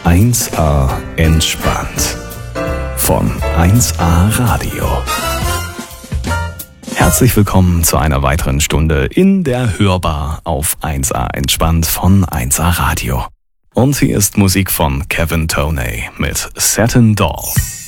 1A entspannt von 1A Radio. Herzlich willkommen zu einer weiteren Stunde in der Hörbar auf 1A entspannt von 1A Radio. Und hier ist Musik von Kevin Toney mit Satin Doll.